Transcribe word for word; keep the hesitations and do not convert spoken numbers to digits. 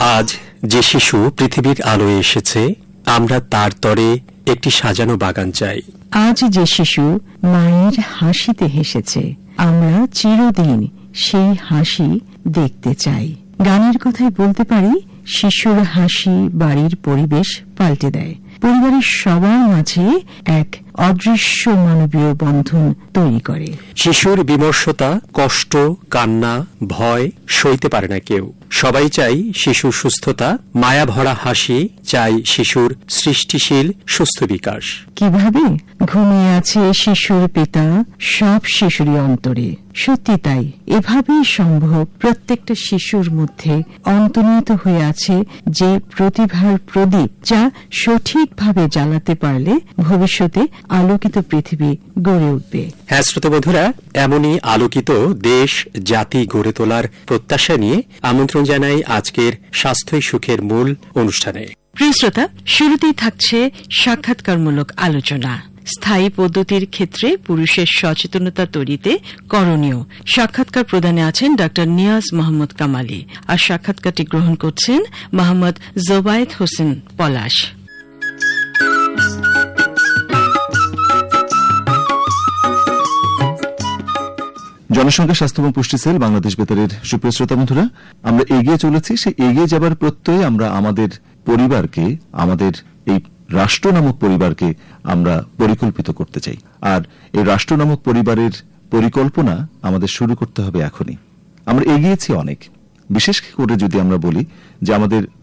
আজ যে শিশু পৃথিবীর আলোয় এসেছে, আমরা তার তরে একটি সাজানো বাগান চাই। আজ যে শিশু মায়ের হাসিতে হেসেছে, আমরা চিরদিন সেই হাসি দেখতে চাই। গানের কথায় বলতে পারি, শিশুর হাসি বাড়ির পরিবেশ পাল্টে দেয়, পরিবারের সবার মাঝে এক অদৃশ্য মানবীয় বন্ধন তৈরি করে। শিশুর বিমর্ষতা, কষ্ট, কান্না, ভয় সইতে পারে না কেউ। সবাই চাই শিশুর সুস্থতা, মায়া ভরা হাসি, চাই শিশুর সৃষ্টিশীল সুস্থ বিকাশ। কিভাবে ঘুমিয়ে আছে শিশুর পিতা সব শিশুরই অন্তরে, সত্যি তাই। এভাবেই সম্ভব প্রত্যেকটা শিশুর মধ্যে অন্তর্নিহিত হয়ে আছে যে প্রতিভার প্রদীপ, যা সঠিকভাবে জ্বালাতে পারলে ভবিষ্যতে আলোকিত পৃথিবী গড়ে উঠবে। হ্যাঁ শ্রোতা বন্ধুরা, এমনই আলোকিত দেশ জাতি গড়ে তোলার প্রত্যাশা নিয়ে আমন্ত্রণ জানাই আজকের স্বাস্থ্যই সুখের মূল অনুষ্ঠানে। প্রিয় শ্রোতা, শুরুতেই থাকছে সাক্ষাৎকারমূলক আলোচনা। স্থায়ী পদ্ধতির ক্ষেত্রে পুরুষের সচেতনতা তৈরিতে করণীয়। সাক্ষাৎকার প্রদানে আছেন ডাক্তার নিয়াজ মোহাম্মদ কামালি, আর সাক্ষাৎকারটি গ্রহণ করছেন মোহাম্মদ জোবায়েদ হোসেন পলাশ। জনসংখ্যা স্বাস্থ্য এবং পুষ্টি সেল বাংলাদেশ বেতারের সুপ্রিয় শ্রোতা বন্ধুরা, আমরা এগিয়ে চলেছি। সেই এগিয়ে যাবার প্রত্যয়ে আমরা আমাদের পরিবারকে, আমাদের এই রাষ্ট্র নামক পরিবারকে আমরা পরিকল্পিত করতে চাই। আর এই রাষ্ট্র নামক পরিবারের পরিকল্পনা আমাদের শুরু করতে হবে এখনই। আমরা এগিয়েছি অনেক, বিশেষ করে যদি আমরা বলি যে আমাদের